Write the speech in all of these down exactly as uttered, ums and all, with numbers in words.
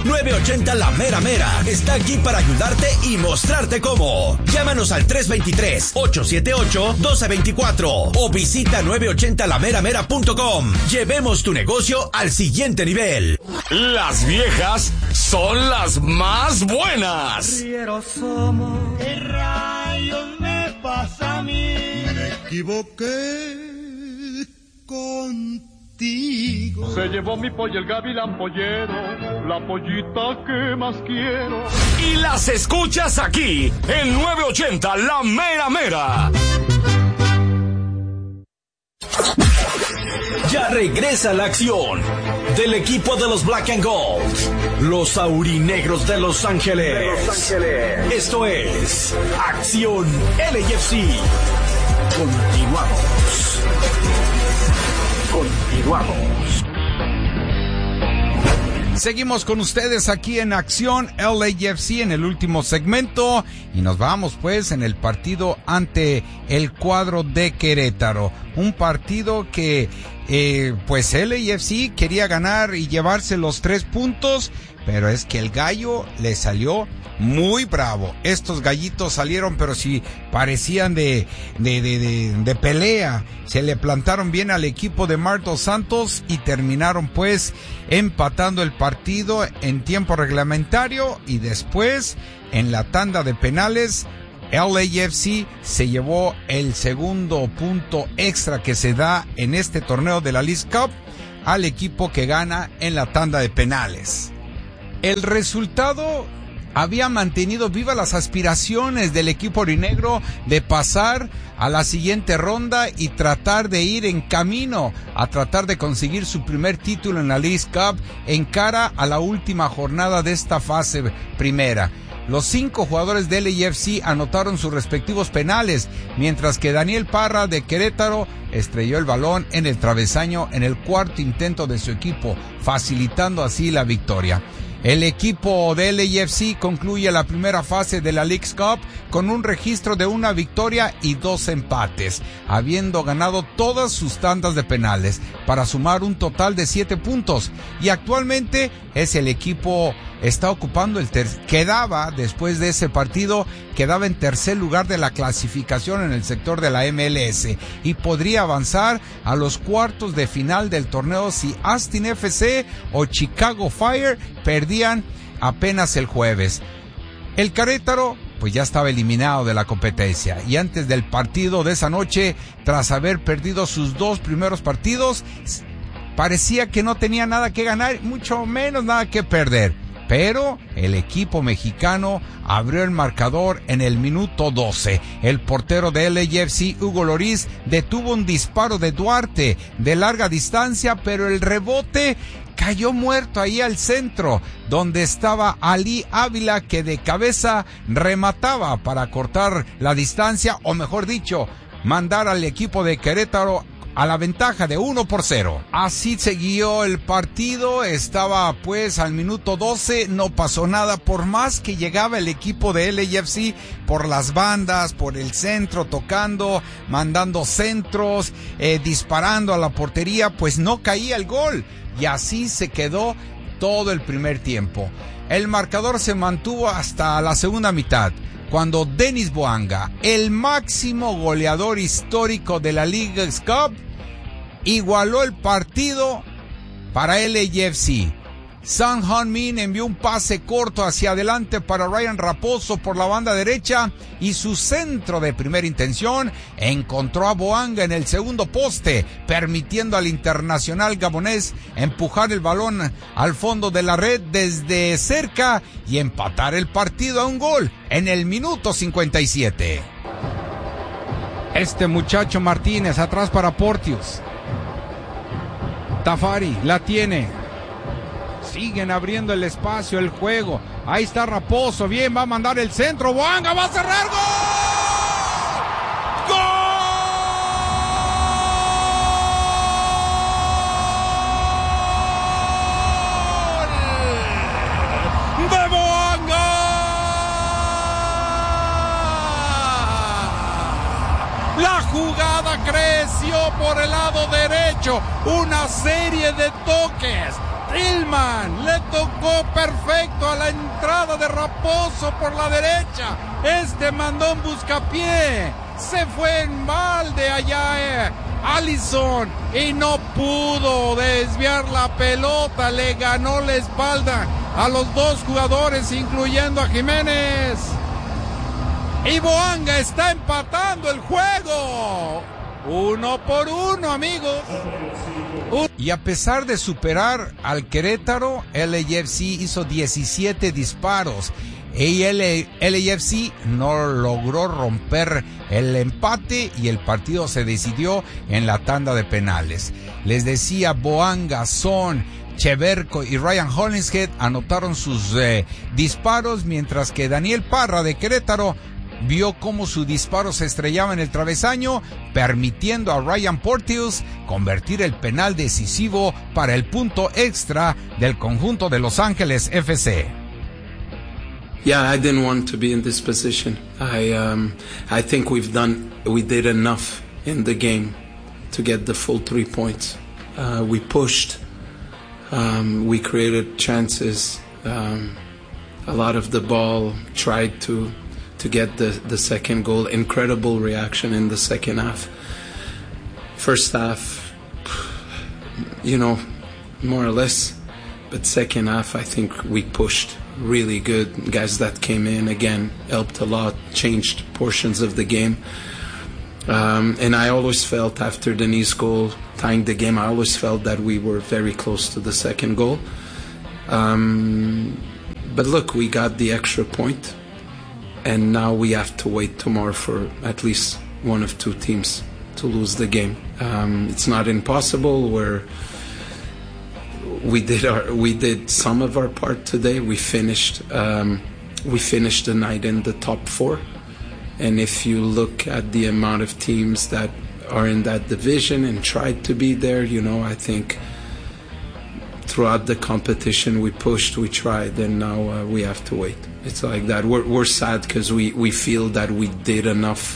nueve ochenta La Mera Mera está aquí para ayudarte y mostrarte cómo. Llámanos al tres dos tres, ocho siete ocho, uno dos dos cuatro o visita nueve ochenta la mera mera punto com. Llevemos tu negocio al siguiente nivel. Las viejas son las más buenas. Rieros somos. ¿Qué rayos me pasa a mí? Me equivoqué contigo. Se llevó mi pollo el gavilán pollero, la pollita que más quiero. Y las escuchas aquí, en nueve ochenta La Mera Mera. Ya regresa la acción del equipo de los Black and Gold, los aurinegros de Los Ángeles. De Los Ángeles. Esto es Acción L A F C. Continuamos. Continuamos. Seguimos con ustedes aquí en Acción L A F C en el último segmento y nos vamos pues en el partido ante el cuadro de Querétaro. Un partido que eh, pues L A F C quería ganar y llevarse los tres puntos, pero es que el gallo le salió muy bravo. Estos gallitos salieron, pero sí parecían de, de, de, de, de pelea. Se le plantaron bien al equipo de Marc Dos Santos y terminaron pues empatando el partido en tiempo reglamentario y después en la tanda de penales L A F C se llevó el segundo punto extra que se da en este torneo de la Leagues Cup al equipo que gana en la tanda de penales. El resultado había mantenido vivas las aspiraciones del equipo aurinegro de pasar a la siguiente ronda y tratar de ir en camino a tratar de conseguir su primer título en la Leagues Cup en cara a la última jornada de esta fase primera. Los cinco jugadores de L A F C anotaron sus respectivos penales, mientras que Daniel Parra de Querétaro estrelló el balón en el travesaño en el cuarto intento de su equipo, facilitando así la victoria. El equipo de L A F C concluye la primera fase de la Leagues Cup con un registro de una victoria y dos empates, habiendo ganado todas sus tandas de penales para sumar un total de siete puntos. Y actualmente es el equipo está ocupando el ter- quedaba después de ese partido quedaba en tercer lugar de la clasificación en el sector de la M L S y podría avanzar a los cuartos de final del torneo si Austin F C o Chicago Fire perdían apenas el jueves. El Querétaro pues ya estaba eliminado de la competencia y antes del partido de esa noche, tras haber perdido sus dos primeros partidos, parecía que no tenía nada que ganar, mucho menos nada que perder. Pero el equipo mexicano abrió el marcador en el minuto doce. El portero de L A F C, Hugo Lloris, detuvo un disparo de Duarte de larga distancia, pero el rebote cayó muerto ahí al centro, donde estaba Ali Ávila, que de cabeza remataba para cortar la distancia, o mejor dicho, mandar al equipo de Querétaro a la ventaja de uno por cero. Así siguió el partido, estaba pues al minuto doce, no pasó nada, por más que llegaba el equipo de L A F C por las bandas, por el centro, tocando, mandando centros, eh, disparando a la portería, pues no caía el gol, y así se quedó todo el primer tiempo. El marcador se mantuvo hasta la segunda mitad, cuando Denis Bouanga, el máximo goleador histórico de la Leagues Cup, igualó el partido para L A F C. Son Heung-min envió un pase corto hacia adelante para Ryan Raposo por la banda derecha y su centro de primera intención encontró a Bouanga en el segundo poste, permitiendo al internacional gabonés empujar el balón al fondo de la red desde cerca y empatar el partido a un gol en el minuto cincuenta y siete. Este muchacho Martínez atrás para Porteous. Tafari la tiene. Siguen abriendo el espacio, el juego. Ahí está Raposo, bien, va a mandar el centro. Bouanga va a cerrar. ¡Gol! ¡De Bouanga! La jugada creció por el lado derecho. Una serie de toques. Tillman le tocó perfecto a la entrada de Raposo por la derecha. Este mandó un buscapié. Se fue en balde allá eh, Allison y no pudo desviar la pelota. Le ganó la espalda a los dos jugadores, incluyendo a Jiménez. Y Boanga está empatando el juego. Uno por uno, amigos. Y a pesar de superar al Querétaro, L A F C hizo diecisiete disparos. Y L A F C no logró romper el empate y el partido se decidió en la tanda de penales. Les decía, Boanga, Son, Cheverco y Ryan Hollingshead anotaron sus eh, disparos, mientras que Daniel Parra de Querétaro vio cómo su disparo se estrellaba en el travesaño, permitiendo a Ryan Porteous convertir el penal decisivo para el punto extra del conjunto de Los Ángeles F C. Yeah, I didn't want to be in this position. I um, I think we've done, we did enough in the game to get the full three points. Uh, we pushed, um, we created chances. Um, a lot of the ball tried to to get the, the second goal. Incredible reaction in the second half. First half, you know, more or less. But second half, I think we pushed really good. Guys that came in, again, helped a lot, changed portions of the game. Um, and I always felt after the Nice goal, tying the game, I always felt that we were very close to the second goal. Um, but look, we got the extra point. And now we have to wait tomorrow for at least one of two teams to lose the game. Um, it's not impossible. We're, we did our we did some of our part today. We finished um, we finished the night in the top four. And if you look at the amount of teams that are in that division and tried to be there, you know, I think throughout the competition we pushed, we tried, and now uh, we have to wait. It's like that. We're we're sad because we, we feel that we did enough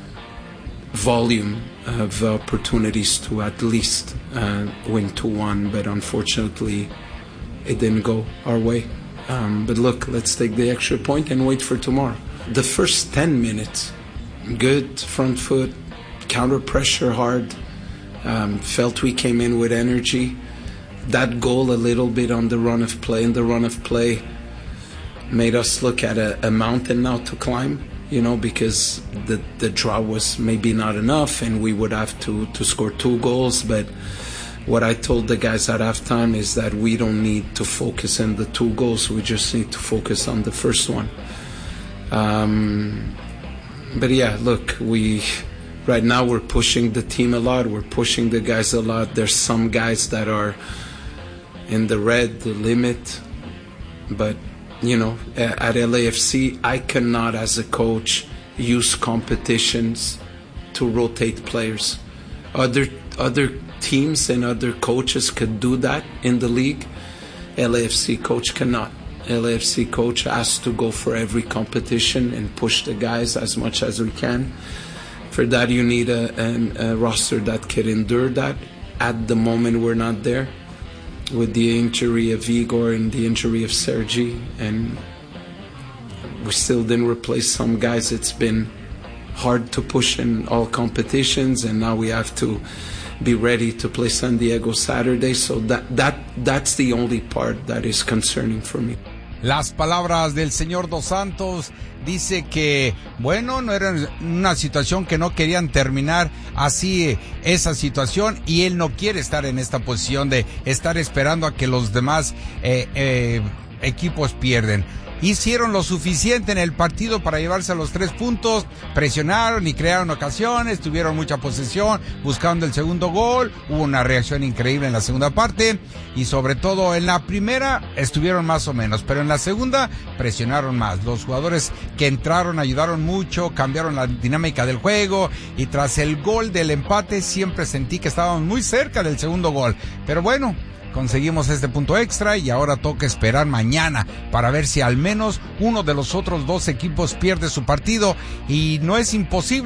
volume of opportunities to at least uh, win two one, but unfortunately it didn't go our way. Um, but look, let's take the extra point and wait for tomorrow. The first ten minutes, good front foot, counter pressure hard, um, felt we came in with energy. That goal a little bit on the run of play, in the run of play, made us look at a, a mountain now to climb, you know, because the the draw was maybe not enough and we would have to, to score two goals. But what I told the guys at halftime is that we don't need to focus on the two goals, we just need to focus on the first one. Um, but yeah, look, we right now we're pushing the team a lot, we're pushing the guys a lot. There's some guys that are in the red, the limit, but you know, at L A F C, I cannot, as a coach, use competitions to rotate players. Other other teams and other coaches could do that in the league. L A F C coach cannot. L A F C coach has to go for every competition and push the guys as much as we can. For that, you need a, a, a roster that can endure that. At the moment, we're not there. With the injury of Igor and the injury of Sergi, and we still didn't replace some guys. It's been hard to push in all competitions, and now we have to be ready to play San Diego Saturday. So that that that's the only part that is concerning for me. Las palabras del señor Dos Santos, dice que, bueno, no era una situación que no querían terminar así esa situación, y él no quiere estar en esta posición de estar esperando a que los demás eh, eh, equipos pierden. Hicieron lo suficiente en el partido para llevarse a los tres puntos, presionaron y crearon ocasiones, tuvieron mucha posesión buscando el segundo gol, hubo una reacción increíble en la segunda parte y sobre todo en la primera estuvieron más o menos, pero en la segunda presionaron más. Los jugadores que entraron ayudaron mucho, cambiaron la dinámica del juego y tras el gol del empate siempre sentí que estábamos muy cerca del segundo gol, pero bueno, conseguimos este punto extra y ahora toca esperar mañana para ver si al menos uno de los otros dos equipos pierde su partido, y no es imposible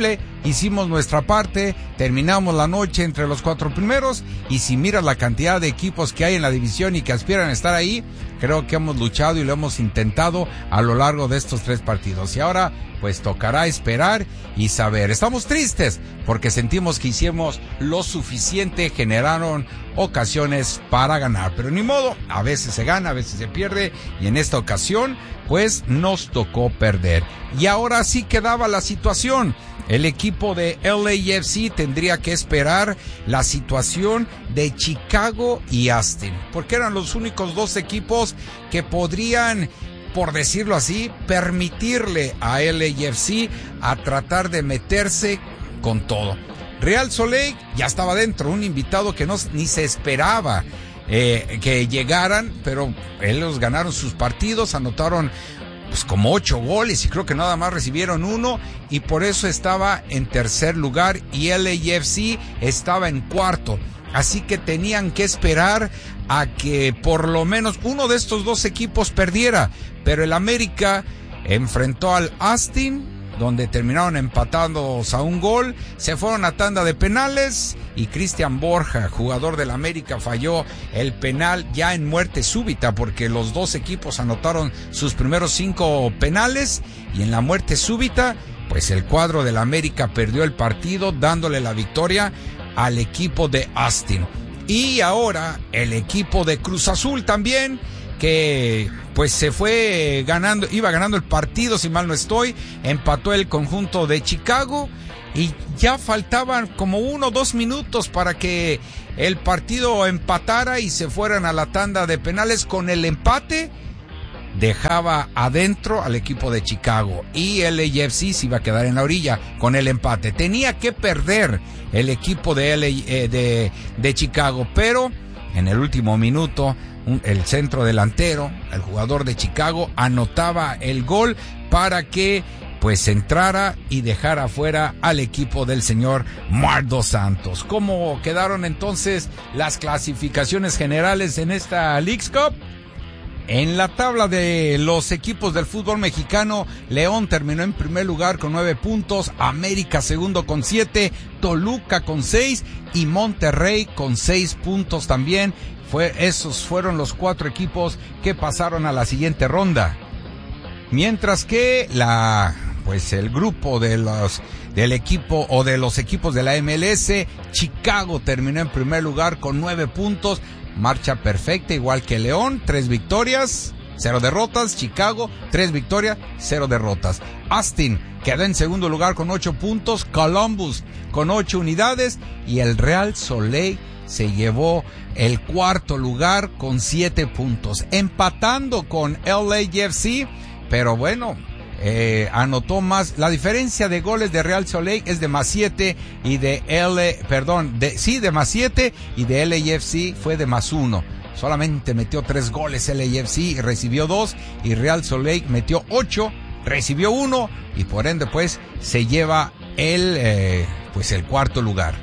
hicimos nuestra parte, terminamos la noche entre los cuatro primeros, y si miras la cantidad de equipos que hay en la división y que aspiran a estar ahí, creo que hemos luchado y lo hemos intentado a lo largo de estos tres partidos. Y ahora pues tocará esperar y saber. Estamos tristes porque sentimos que hicimos lo suficiente, generaron ocasiones para ganar, pero ni modo, a veces se gana, a veces se pierde, y en esta ocasión pues nos tocó perder. Y ahora sí quedaba la situación. El equipo de L A F C tendría que esperar la situación de Chicago y Austin, porque eran los únicos dos equipos que podrían, por decirlo así, permitirle a L A F C a tratar de meterse con todo. Real Salt Lake ya estaba dentro, un invitado que no ni se esperaba eh, que llegaran, pero ellos ganaron sus partidos, anotaron pues como ocho goles y creo que nada más recibieron uno, y por eso estaba en tercer lugar y L A F C estaba en cuarto. Así que tenían que esperar a que por lo menos uno de estos dos equipos perdiera. Pero el América enfrentó al Austin, donde terminaron empatando a un gol, se fueron a tanda de penales y Cristian Borja, jugador del América, falló el penal ya en muerte súbita, porque los dos equipos anotaron sus primeros cinco penales, y en la muerte súbita pues el cuadro del América perdió el partido, dándole la victoria al equipo de Austin. Y ahora el equipo de Cruz Azul también, que pues se fue ganando, iba ganando el partido, si mal no estoy, empató el conjunto de Chicago y ya faltaban como uno o dos minutos para que el partido empatara y se fueran a la tanda de penales. Con el empate dejaba adentro al equipo de Chicago y el L A F C se iba a quedar en la orilla con el empate. Tenía que perder el equipo de, L A, eh, de, de Chicago, pero en el último minuto un, el centro delantero, el jugador de Chicago, anotaba el gol para que pues entrara y dejara fuera al equipo del señor Marc Dos Santos. ¿Cómo quedaron entonces las clasificaciones generales en esta Leagues Cup? En la tabla de los equipos del fútbol mexicano, León terminó en primer lugar con nueve puntos, América segundo con siete, Toluca con seis y Monterrey con seis puntos también. Fue, esos fueron los cuatro equipos que pasaron a la siguiente ronda. Mientras que la, pues el grupo de los del equipo o de los equipos de la M L S, Chicago terminó en primer lugar con nueve puntos. Marcha perfecta, igual que León, tres victorias, cero derrotas. Chicago, tres victorias, cero derrotas. Austin quedó en segundo lugar con ocho puntos. Columbus con ocho unidades. Y el Real Salt Lake se llevó el cuarto lugar con siete puntos, empatando con L A F C. Pero bueno, eh, anotó más. La diferencia de goles de Real Salt Lake es de más siete y de L, perdón, de, sí, de más siete, y de L A F C fue de más uno. Solamente metió tres goles L A F C y recibió dos, y Real Salt Lake metió ocho, recibió uno, y por ende pues se lleva el, eh, pues el cuarto lugar.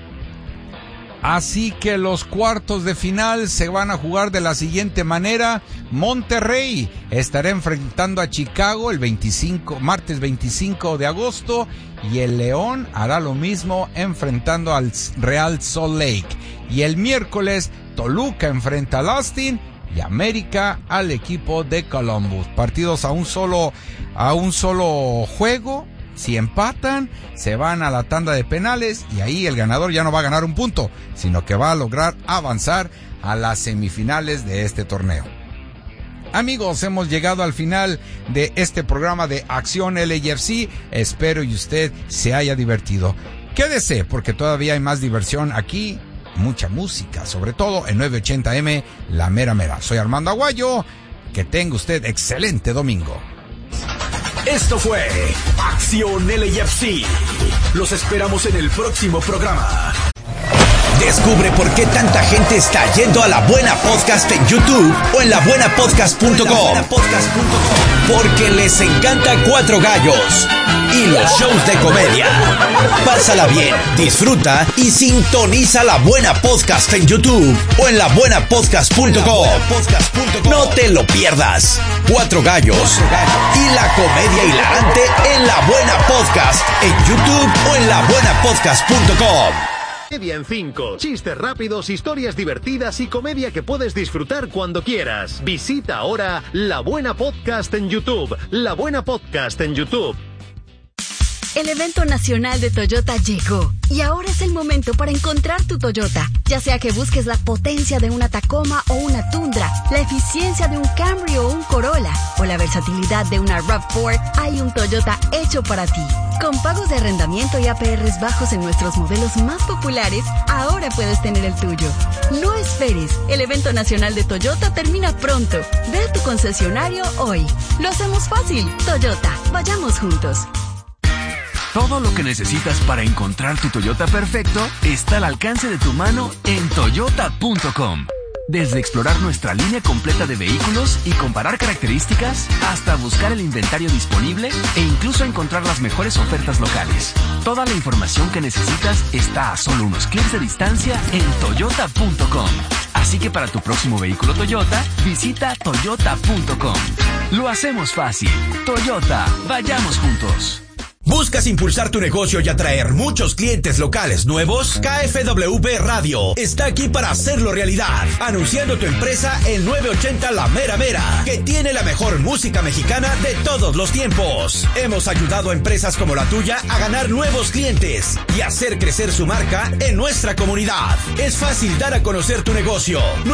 Así que los cuartos de final se van a jugar de la siguiente manera. Monterrey estará enfrentando a Chicago el veinticinco, martes veinticinco de agosto, y el León hará lo mismo enfrentando al Real Salt Lake. Y el miércoles Toluca enfrenta al Austin y América al equipo de Columbus. Partidos a un solo, a un solo juego. Si empatan, se van a la tanda de penales y ahí el ganador ya no va a ganar un punto, sino que va a lograr avanzar a las semifinales de este torneo. Amigos, hemos llegado al final de este programa de Acción L A F C. Espero y usted se haya divertido. Quédese, porque todavía hay más diversión aquí, mucha música, sobre todo en nueve ochenta M, La Mera Mera. Soy Armando Aguayo. Que tenga usted excelente domingo. Esto fue Acción L A F C. Los esperamos en el próximo programa. Descubre por qué tanta gente está yendo a La Buena Podcast en YouTube o en la buena podcast punto com. Porque les encanta Cuatro Gallos y los shows de comedia. Pásala bien, disfruta y sintoniza La Buena Podcast en YouTube o en la buena podcast punto com. No te lo pierdas. Cuatro Gallos y la comedia hilarante en La Buena Podcast en YouTube o en la buena podcast punto com. Comedia en cinco. Chistes rápidos, historias divertidas y comedia que puedes disfrutar cuando quieras. Visita ahora La Buena Podcast en YouTube. La Buena Podcast en YouTube. El evento nacional de Toyota llegó y ahora es el momento para encontrar tu Toyota. Ya sea que busques la potencia de una Tacoma o una Tundra, la eficiencia de un Camry o un Corolla o la versatilidad de una RAV cuatro, hay un Toyota hecho para ti. Con pagos de arrendamiento y A P Rs bajos en nuestros modelos más populares, ahora puedes tener el tuyo. No esperes, el evento nacional de Toyota termina pronto. Ve a tu concesionario hoy. Lo hacemos fácil. Toyota, vayamos juntos. Todo lo que necesitas para encontrar tu Toyota perfecto está al alcance de tu mano en toyota punto com. Desde explorar nuestra línea completa de vehículos y comparar características, hasta buscar el inventario disponible e incluso encontrar las mejores ofertas locales. Toda la información que necesitas está a solo unos clics de distancia en toyota punto com. Así que para tu próximo vehículo Toyota, visita toyota punto com. Lo hacemos fácil. Toyota, vayamos juntos. ¿Buscas impulsar tu negocio y atraer muchos clientes locales nuevos? K F W B Radio está aquí para hacerlo realidad, anunciando tu empresa en novecientos ochenta La Mera Mera, que tiene la mejor música mexicana de todos los tiempos. Hemos ayudado a empresas como la tuya a ganar nuevos clientes y hacer crecer su marca en nuestra comunidad. Es fácil dar a conocer tu negocio.